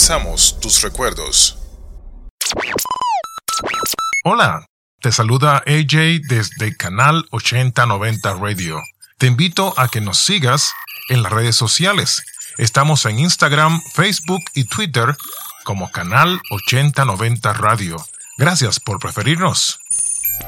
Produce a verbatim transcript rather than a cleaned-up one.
abrazamos tus recuerdos. Hola, te saluda A J desde Canal ochenta noventa Radio. Te invito a que nos sigas en las redes sociales. Estamos en Instagram, Facebook y Twitter como Canal ochenta noventa Radio. Gracias por preferirnos.